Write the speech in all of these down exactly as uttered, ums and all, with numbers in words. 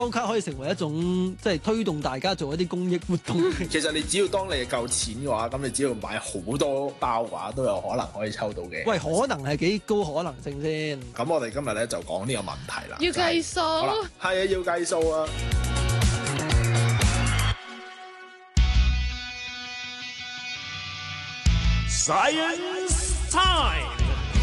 卡可以成為一種即係推動大家做一啲公益活動。 其實你只要當你夠錢嘅話，咁你只要買好多包嘅話，都有可能可以抽到嘅。 喂，可能係幾高可能性先？ 咁我哋今日咧就講呢個問題啦。 要計數。 好啦，係啊，要計數啊。 Science time。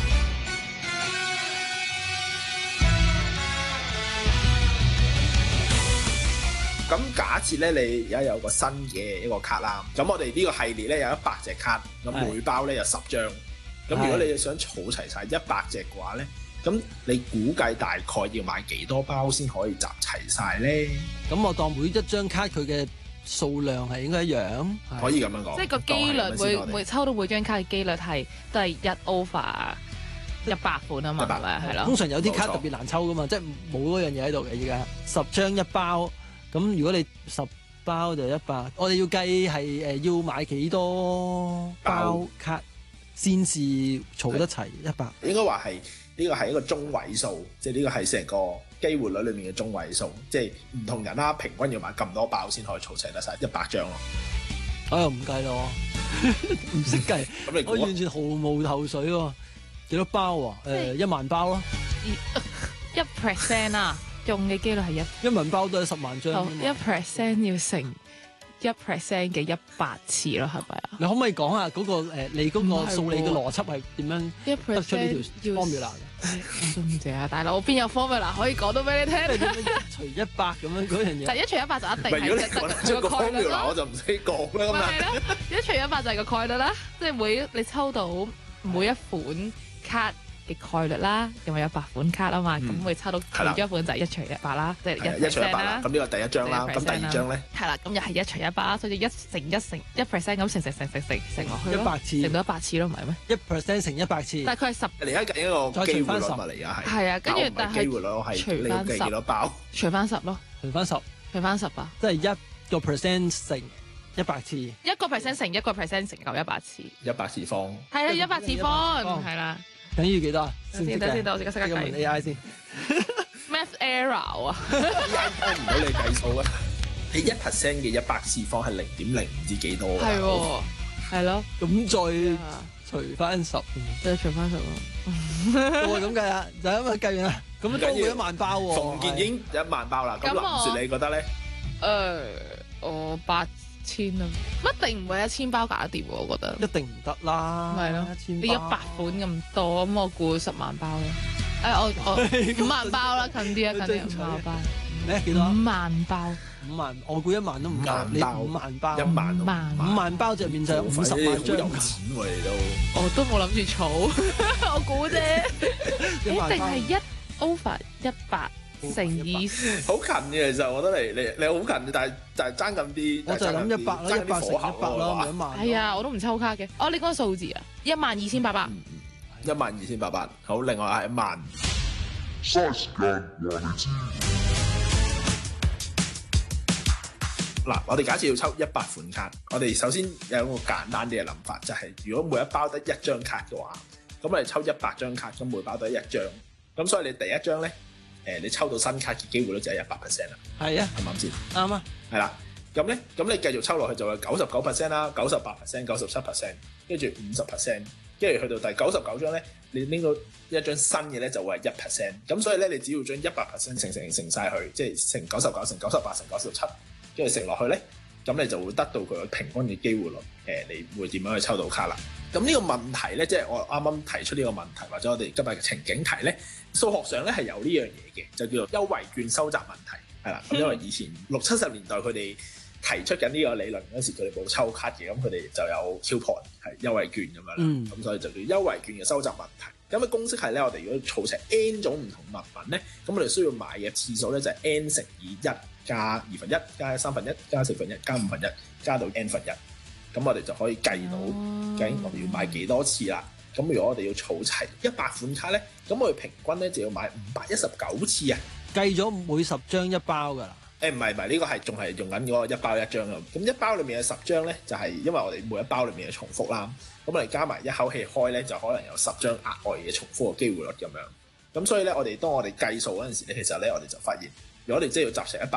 咁假設咧，你而家有個新嘅一個卡啦，咁我哋呢個系列咧有一百隻卡，咁每包咧有十張。咁如果你想儲齊晒一百隻嘅話咧，咁你估計大概要買幾多包先可以集齊晒咧？ 咁我當每一張卡佢嘅數量係應該一樣， 可以咁樣講。 即係個機率每每抽到每張卡嘅機率係都係一 over 一百款啊嘛，係咪？係咯。 通常有啲卡特別難抽噶嘛，即係冇嗰樣嘢喺度嘅。依家十張一包。咁如果你十包就一百，我哋要計係誒要買幾多包卡先至儲得齊一百？ 應該話係呢個係一個中位數，即係呢個係成個機會率裏面嘅中位數，即係唔同人啦，平均要買咁多包先可以儲齊得晒一百張咯。 我又唔計咯，唔識計， 咁你我完全毫無頭緒喎。幾多包啊？誒、呃，一萬包咯， 一 percent 啊！用嘅機率係一一萬包都係十萬張。 一 percent 要乘一 percent 嘅一百次咯，係咪啊？ 你可唔可以講下嗰、嗰個、呃、你嗰個數理嘅邏輯係點樣得出呢條 formula 嘅？ 我都唔知啊，大佬，我邊有 formula 可以講到俾你聽？ 除一百咁樣嗰樣嘢。 就一除一百就一定係如果你講出個 formula，我就唔使講啦。咁咪係咯，一除一百就係個概率啦，即係每你抽到每一款卡嘅概率啦，因為有百款卡啊嘛，咁會抽到其中一款就係一除一百啦，即係一一除一百啦。咁呢個第一張啦，咁第二張咧係啦，咁又係一除一百啦，所以一乘一乘一 percent 咁乘乘乘乘乘乘落去一百次， 乘到一百次咯，唔係咩？ 一 percent 乘一百次， 大概係十。 你而家計一個機會率嚟㗎，係係啊，跟住但係機會率係你要計幾多包？ 除翻十咯， 除翻十， 除翻十啊， 即係一個 percent 乘一百次， 一個 percent 乘一個 percent 乘夠一百次， 一百次方係啊，一百次方係啦。 等於幾多啊？ 等先，等先，等我而家識計。 問 A I 先。 Math error 啊 ！A I 幫唔到你計數啊！你一 percent 嘅一百次方係零點零唔知幾多㗎？ 係喎，係咯。 咁再除翻十， 再除翻十咯。 我咁計啊，就咁啊計完啦。咁多過一萬包喎。 馮健已經一萬包啦。咁林雪你覺得咧？ 誒，我八千啊，一定唔會一千包搞得掂喎，我覺得。 一定唔得啦。 係咯， 一千你一百款咁多，咁我估十萬包咯。誒，我我五萬包啦，近啲啊，近啲五萬包。 咩幾多？ 五萬包。 五萬，我估一萬都唔夠。你五萬包。 一萬。 五萬包就變咗五十萬張。 有錢喎你都。 我都冇諗住儲，我估啫。一定係一 over 一百。乘以好近嘅，其實我覺得你你你好近，但係但係爭咁啲。 我就諗一百啦，一百乘一百啦，一萬。 係啊，我都唔抽卡嘅。哦，你講個數字啊，一萬二千八百。 一萬二千八百。好，另外係一萬。嗱，我哋假設要抽一百款卡，我哋首先有一個簡單啲嘅諗法，就係、是、如果每一包得一張卡嘅話，咁我哋抽一百張卡，咁每包得一張，咁所以你第一張咧。誒，你抽到新卡嘅機會率就係一百 percent 啦。 係啊， 啱唔啱先？ 啱啊。 係啦，咁咧，咁你繼續抽落去就係九十九 percent 啦，九十八 percent、九十七 percent，跟住五十 percent，跟住去到第九十九張咧，你拎到一張新嘅咧就會係一 percent。咁所以咧，你只要將一百 percent 乘乘乘晒去，即係乘九十九、乘九十八、乘九十七，跟住乘落去咧，咁你就會得到佢嘅平均嘅機會率。誒，你會點樣去抽到卡啦？咁呢個問題咧，即係我啱啱提出呢個問題，或者我哋今日嘅情景題咧，數學上咧係有呢樣嘢嘅，就叫做優惠券收集問題，係啦。咁因為以前六七十年代佢哋提出緊呢個理論嗰時，佢哋冇抽卡嘅，咁佢哋就有 coupon 係優惠券咁樣啦。咁、嗯、所以就叫優惠券嘅收集問題。咁嘅公式係咧，我哋如果儲成 n 種唔同物品咧，咁我哋需要買嘅次數咧就係 n 乘以一加二分一加三分一加四分一加五分一加到 n 分一。咁我哋就可以計到究竟我哋要買幾多次啦。咁如果我哋要儲齊一百款卡咧，咁我哋平均咧就要買五百一十九次啊。 計咗每十張一包㗎啦。 誒唔係唔係，呢個係仲係用緊嗰個一包一張啊。咁一包裏面有十張咧，就係因為我哋每一包裏面嘅重複啦。咁我哋加埋一口氣開咧，就可能有十張額外嘅重複嘅機會率咁樣。咁所以咧，我哋當我哋計數嗰陣時咧，其實咧我哋就發現， 如果你真係要集成一百